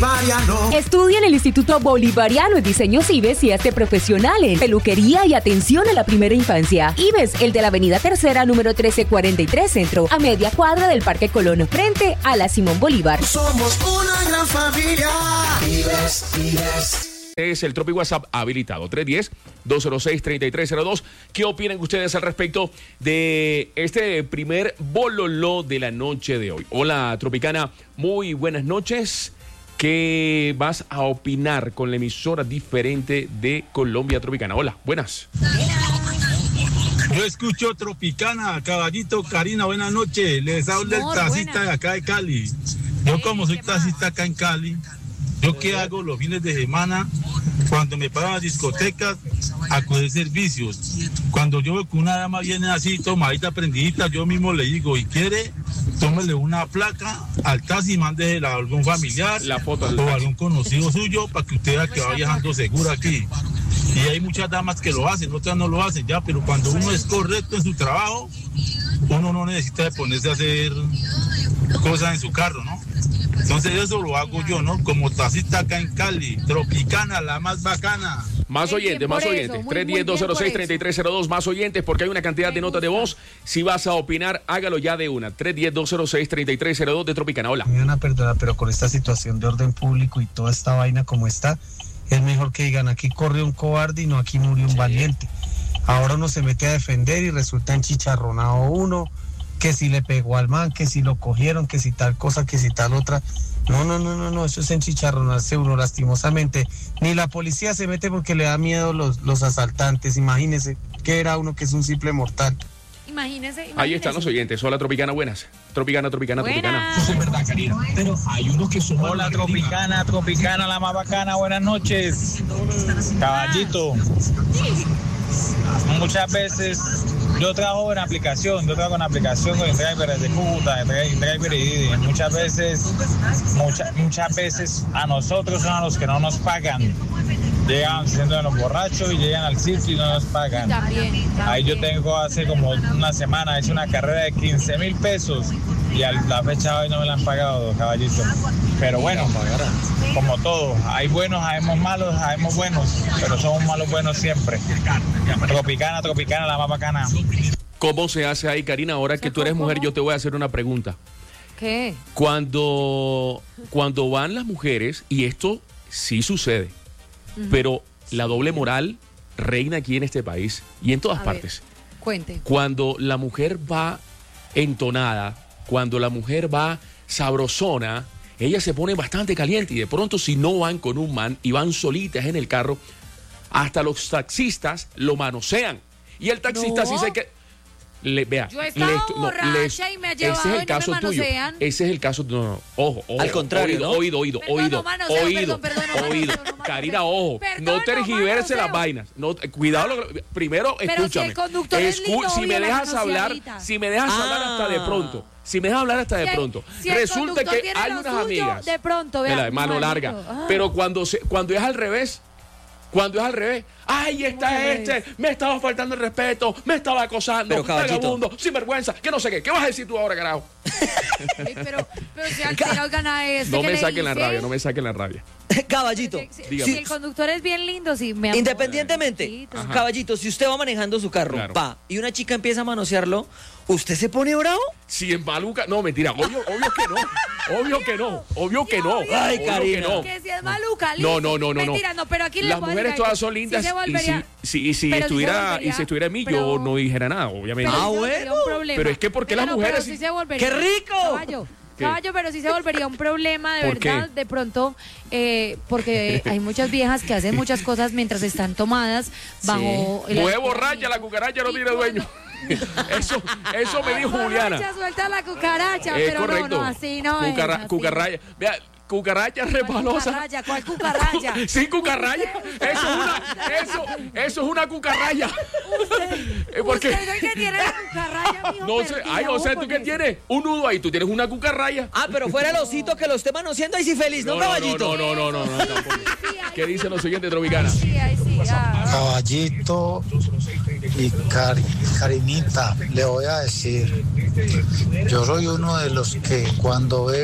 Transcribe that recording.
Bolivariano. Estudia en el Instituto Bolivariano en Diseño Cibes y hazte profesional en peluquería y atención a la primera infancia. Ibes, el de la Avenida Tercera, número 1343 Centro, a media cuadra del Parque Colón, frente a la Simón Bolívar. Somos una gran familia. Ibes. Es el Tropi WhatsApp habilitado, 310-206-3302. ¿Qué opinan ustedes al respecto de este primer bololó de la noche de hoy? Hola, Tropicana, muy buenas noches. ¿Qué vas a opinar con la emisora diferente de Colombia Tropicana? Hola, buenas. Yo escucho Tropicana, Caballito, Karina, buenas noches. Les habla el taxista de acá de Cali. Yo como soy taxista acá en Cali, ¿yo qué hago los fines de semana? Cuando me pagan las discotecas, a coger servicios. Cuando yo veo que una dama viene así, tomadita, prendidita, yo mismo le digo, ¿y quiere? Tómele una placa al taxi y mándesela a algún familiar la foto o a algún conocido suyo para que usted vea que va viajando seguro aquí. Y hay muchas damas que lo hacen, otras no lo hacen ya, pero cuando uno es correcto en su trabajo, uno no necesita de ponerse a hacer cosas en su carro, ¿no? Entonces eso lo hago yo, ¿no? Como taxista acá en Cali, Tropicana, la más bacana. Más oyentes, 310-206-3302, más oyentes, porque hay una cantidad de notas de voz. Si vas a opinar, hágalo ya de una. 310-206-3302 de Tropicana. Hola. Me van a perdonar, pero con esta situación de orden público y toda esta vaina como está, es mejor que digan, aquí corrió un cobarde y no aquí murió un valiente. Ahora uno se mete a defender y resulta enchicharronado uno, que si le pegó al man, que si lo cogieron, que si tal cosa, que si tal otra. No, eso es enchicharronarse uno lastimosamente. Ni la policía se mete porque le da miedo los asaltantes. Imagínese que era uno que es un simple mortal. Imagínese. Ahí están los oyentes. Hola, Tropicana, buenas. Tropicana. Buenas. Es verdad, Karina, pero hay unos que son... Hola, Tropicana, la más bacana, buenas noches. Caballito. Muchas veces yo trabajo con aplicación con driver de Cúcuta, driver y muchas veces a nosotros son a los que no nos pagan. Llegan siendo los borrachos y llegan al sitio y no nos pagan. También. Ahí yo tengo hace como una semana, he hecho una carrera de 15,000 pesos y a la fecha hoy no me la han pagado, caballito. Pero bueno, como todo, hay buenos, habemos malos, habemos buenos, pero somos malos buenos siempre. Tropicana, la más bacana. ¿Cómo se hace ahí, Karina? Ahora que tú eres mujer, yo te voy a hacer una pregunta. ¿Qué? Cuando van las mujeres, y esto sí sucede, pero la doble moral reina aquí en este país y en todas partes. Cuente. Cuando la mujer va entonada, cuando la mujer va sabrosona, ella se pone bastante caliente y de pronto si no van con un man y van solitas en el carro, hasta los taxistas lo manosean. Y el taxista sí se queda... Vea, yo estaba borracha y me ha llevado ese es el y caso no me tuyo. manosean. Ese es el caso. No. Ojo. Al contrario, Oído. Karina, ojo. No tergiverse las vainas. No, cuidado. Primero, pero escúchame. Si el conductor es lindo, si me dejas hablar, hasta de pronto. Si me dejas hablar hasta de pronto. Resulta que hay unas amigas. De pronto, vea. De mano larga. Pero cuando es al revés. ¡Ay, me estaba faltando el respeto, me estaba acosando, vagabundo, sinvergüenza, que no sé qué! ¿Qué vas a decir tú ahora, carajo? pero si al final gana eso. No me saquen la rabia. Caballito. Si el conductor es bien lindo, sí, me independientemente, caballito, si usted va manejando su carro, y una chica empieza a manosearlo, ¿usted se pone bravo? Si en maluca, no, mentira, obvio que no. Ay, Karina. Que si es maluca, no. Mentira, no, pero aquí las mujeres todas son lindas si estuviera en mí, yo no dijera nada, obviamente. Bueno. Pero es que porque las mujeres... ¡Qué rico! Caballo, pero sí se volvería un problema, de verdad, de pronto, porque hay muchas viejas que hacen muchas cosas mientras están tomadas bajo... Mueve borracha, la cucaracha no tiene dueño. Eso me dijo Juliana. Suelta la cucaracha, pero correcto. No, así no cucaracha. Vea, cucaracha resbalosa. ¿Cuál cucaracha? Sí, cucaracha. Eso es una cucaracha. ¿Usted es el que tiene la cucaracha, mijo? No sé. Ay, o sea, ¿tú qué tienes? Un nudo ahí, tú tienes una cucaracha. Pero fuera el osito que lo esté manoseando ahí sí feliz, ¿no, caballito? No, tampoco. ¿Qué dicen los siguientes, Tropicana? Sí. Caballito y Karinita, le voy a decir, yo soy uno de los que cuando veo